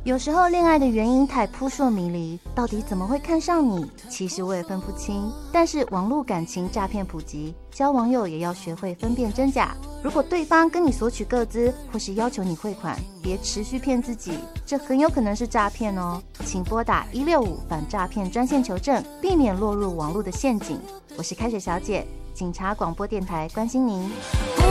有时候恋爱的原因太扑朔迷离，到底怎么会看上你？其实我也分不清。但是网络感情诈骗普及，交网友也要学会分辨真假。如果对方跟你索取个资，或是要求你汇款，别持续骗自己，这很有可能是诈骗哦。请拨打165反诈骗专线求证，避免落入网络的陷阱。我是开水小姐，警察广播电台关心您。